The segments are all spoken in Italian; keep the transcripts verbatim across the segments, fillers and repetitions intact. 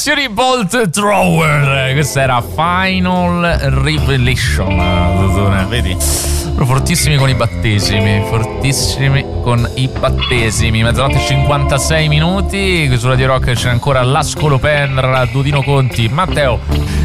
Attenzione Bolt Thrower. Questa era Final Revelation. Vedi? Fortissimi con i battesimi. Fortissimi con i battesimi. Mezzanotte e cinquantasei minuti. Qui su Radio Rock c'è ancora la Scolopendra, Dudino Conti, Matteo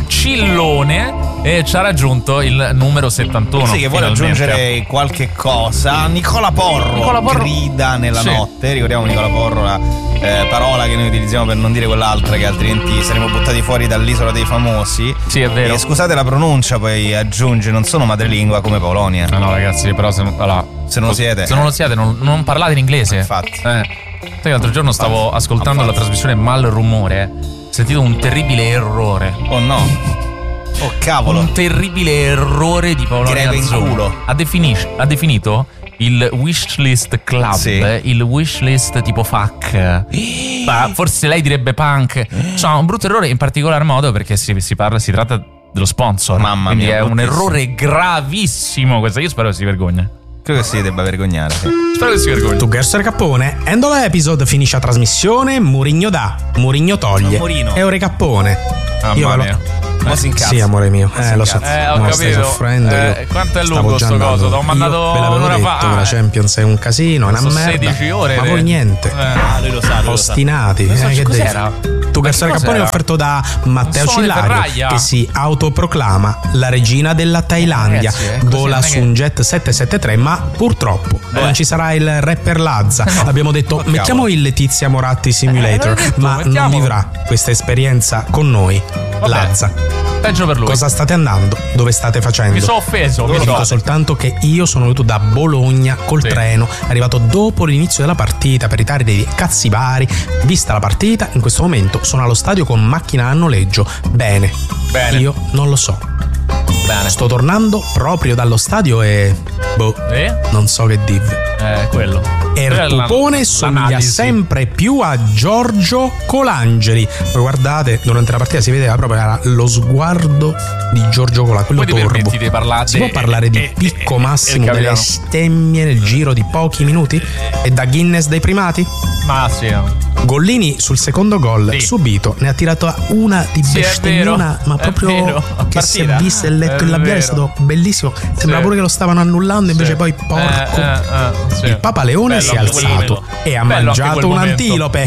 Cillone. E ci ha raggiunto il numero settantuno. Sì, che vuole finalmente aggiungere qualche cosa. Nicola Porro, Nicola Porro grida nella sì. notte. Ricordiamo Nicola Porro, la eh, parola che noi utilizziamo per non dire quell'altra, che altrimenti saremo buttati fuori dall'isola dei famosi. Sì, è vero. E scusate la pronuncia, poi aggiunge, non sono madrelingua come Polonia. No, no, ragazzi, però se, allora, se non lo siete, se non lo siete, non, non parlate in inglese. Infatti. Eh. Sai che l'altro giorno stavo Infatti. ascoltando Infatti. la trasmissione Mal Rumore. Ho sentito un terribile errore. Oh no. Oh cavolo. Un terribile errore di Polonia Azzurra. Ha, definis- ha definito il wishlist club, sì. il wishlist tipo F A C. Ma forse lei direbbe punk. Insomma, un brutto errore in particolar modo perché si, si parla, si tratta dello sponsor. Mamma Quindi mia, è bruttissimo. un errore gravissimo questo. Io spero che si vergogna. Credo che si debba vergognare. Sì. Spero che si vergogni. Tu Gerster Cappone, end of episode, finisce la trasmissione, Murigno dà, Murigno toglie. E ore Cappone. Mamma Io mia. Ma si incazza. Sì, amore mio, eh, lo so. Eh, ho no, capito. stai soffrendo. Eh, quanto è lungo sto andando. coso? T'ho mandato Ve l'avevo un'ora detto fa. che la Champions è un casino, è una Sono merda. sedici ore. Ma de... voi niente. Eh. Ah, lui lo sa. Lui Ostinati. lo sa. Eh, che cos'era? Tu Gerster Cappone è offerto da Matteo Cillario, che si autoproclama la regina della Thailandia. Ragazzi, eh, vola così, su un jet sette sette tre, ma purtroppo eh. non ci sarà il rapper Lazza. No. Abbiamo detto Oh, mettiamo il Letizia Moratti Simulator, eh, detto, ma mettiamo. non vivrà questa esperienza con noi. Vabbè. Lazza. Peggio per lui. Cosa state andando? Dove state facendo? Mi sono offeso. Vi mi dico so. soltanto che io sono venuto da Bologna col Sì. treno, arrivato dopo l'inizio della partita per i tari dei cazzi vari. Vista la partita, in questo momento sono allo stadio con macchina a noleggio. Bene. Bene. Io non lo so. Bene. Sto tornando proprio dallo stadio e boh, Eh? non so che dirvi. Eh, quello. Ertupone somiglia l'analisi. sempre più a Giorgio Colangeli. Voi guardate, durante la partita si vedeva proprio era lo sguardo di Giorgio Colangeli, quello Poi ti torbo. permetti di parlare Si può de- parlare di eh, picco eh, massimo eh, delle capitano. stemmie nel giro di pochi minuti? E da Guinness dei primati? Ma sì. no. Gollini sul secondo gol Sì. subito ne ha tirato una di Sì, è bestemmiona, vero, ma è proprio vero. che si è Partita. visto il letto È il labiale, è vero. stato bellissimo. Sembra Sì. pure che lo stavano annullando, invece Sì. poi porco. Eh, eh, eh, sì. Il Papa Leone Bello si è anche quel alzato momento. e ha Bello anche mangiato quel momento. un'antilope.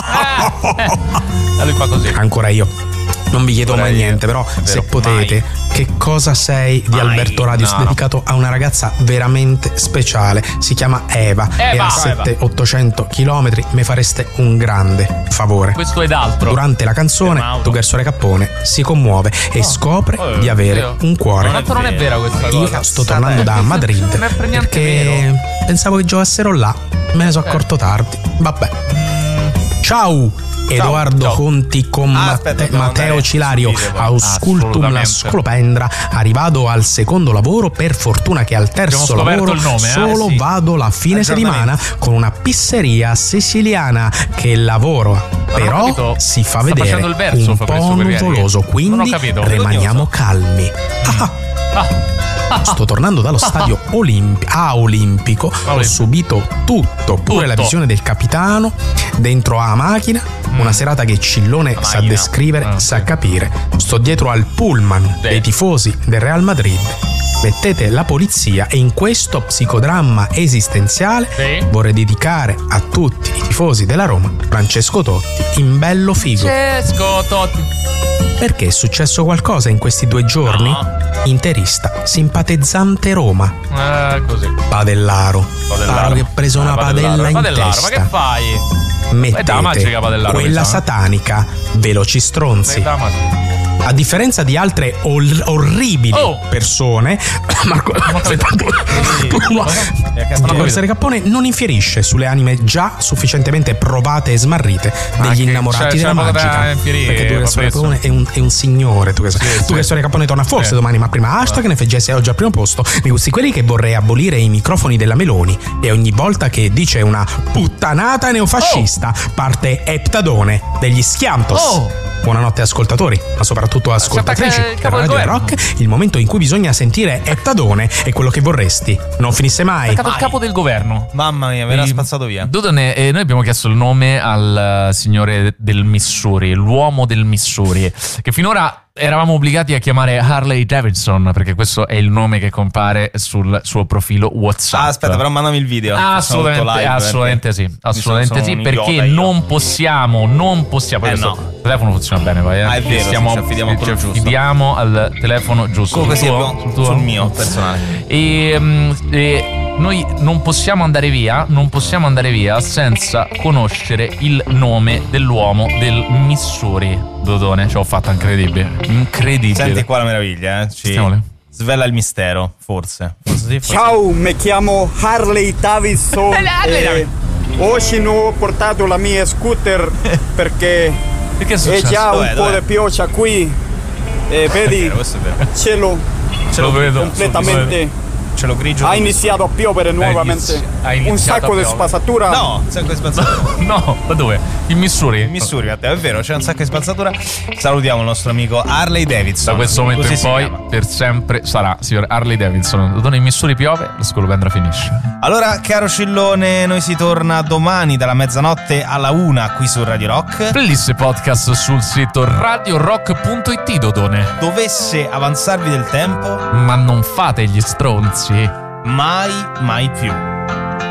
Eh, eh. E lui fa così. Ancora io. Non vi chiedo Ancora mai io. niente, però È se vero. potete, che cosa sei di Mai. Alberto Radius, No, no. dedicato a una ragazza veramente speciale. Si chiama Eva, e Eva. a settecento ottocento chilometri mi fareste un grande favore. Questo ed altro. Durante la canzone, Fermauto. tu Gersore Cappone si commuove e Oh. scopre Oh, di avere io- un cuore. Tanto non è vera questa Io cosa. sto tornando da Madrid Non è per niente perché vero. pensavo che giocassero là. Me ne sono accorto tardi. Vabbè. Ciao. Edoardo ciao. Conti con Ah, Matte- aspetta, dobbiamo Matteo andare Cilario, subito, poi. Auscultum la Assolutamente. Scolopendra, arrivato al secondo lavoro, per fortuna che al terzo Abbiamo scoperto lavoro il nome, eh? solo Eh sì. vado la fine settimana con una pizzeria siciliana che lavoro, però capito. si fa Sta vedere facendo il verso, un fa per i po' superiori. nuvoloso, Non ho quindi capito. rimaniamo calmi. Ah, Ah. Sto tornando dallo stadio Olimpi- a Olimpico, ho Olimpico. subito tutto, pure Tutto. la visione del capitano dentro a macchina, una serata che Cillone sa macchina. descrivere, Ah, sa sì. capire. Sto dietro al pullman Sì. dei tifosi del Real Madrid. Mettete la polizia e in questo psicodramma esistenziale Sì. vorrei dedicare a tutti i tifosi della Roma Francesco Totti in bello figo. Francesco Totti. Perché è successo qualcosa in questi due giorni? No. Interista, simpatizzante Roma. Eh, così. Padellaro. Padellaro. Paro che ha preso Eh, una Padellaro. padella in Padellaro, testa. ma che fai? Mettete È da magica Padellaro quella questa, eh? satanica, veloci stronzi. Dai, dammi. A differenza di altre or- orribili Oh. persone, Marco, aspetta, Ma che il professore Cappone non infierisce sulle anime già sufficientemente provate e smarrite degli che innamorati c'è- della c'è poco da magica. infierire, Perché tu che Fabrizio. Cappone è un, è un signore. Tu che Sì, tu che sì. Cappone torna forse Sì. domani, ma prima hashtag ne F G S oggi al primo posto. Di questi quelli che vorrei abolire i microfoni della Meloni e ogni volta che dice una puttanata neofascista parte Eptadone degli Schiantos. Oh. Buonanotte ascoltatori, ma soprattutto ascoltatrici il di capo del Radio governo. Rock. Il momento in cui bisogna sentire Ettadone è quello che vorresti. Non finisse mai. Attaccato il capo del governo. Mamma mia, verrà E- spazzato via. Dodone, eh, noi abbiamo chiesto il nome al uh, signore del Missouri, l'uomo del Missouri, che finora eravamo obbligati a chiamare Harley Davidson, perché questo è il nome che compare sul suo profilo WhatsApp. Ah, aspetta, però mandami il video. Assolutamente, Sono live, assolutamente perché sì, assolutamente sono sì, un perché idiota io. non possiamo, non possiamo. Eh, questo no. Il telefono funziona bene, poi. Eh. Ah, è vero, Stiamo, sì, ci affidiamo a ci quello giusto. affidiamo al telefono giusto. Comunque sul sì, tuo? abbiamo- Sul tuo? sul mio personale. E, mm, e noi non possiamo andare via, non possiamo andare via senza conoscere il nome dell'uomo del Missouri. Dodone, ce l'ho fatta incredibile. Incredibile. Senti qua la meraviglia, eh. Ci Stiamo lì. svela il mistero, forse. Forse sì, forse Ciao, mi chiamo Harley Davidson e oggi non ho portato la mia scooter perché Perché è è successo? già un Dov'è, po' dov'è? di pioggia qui e È vedi vero, questo è vero. cielo Ce Lo lo vedo. completamente Ce lo grigio. ha iniziato a piovere nuovamente, inizi- ha un iniziato sacco a di piovere. spazzatura. No, sai che spazzatura. No, da dove? In Missouri? In Missouri, Matteo, è vero, c'è un sacco di spazzatura. Salutiamo il nostro amico Harley Davidson. Da questo momento Così in si poi chiama. per sempre sarà signor Harley Davidson. Dodone, in Missouri piove, la scolopendra finisce. Allora, caro Cillone, noi si torna domani dalla mezzanotte alla una qui su Radio Rock. Playlist e podcast sul sito radio rock punto it, Dodone. Dovesse avanzarvi del tempo, Ma non fate gli stronzi. mai, mai più.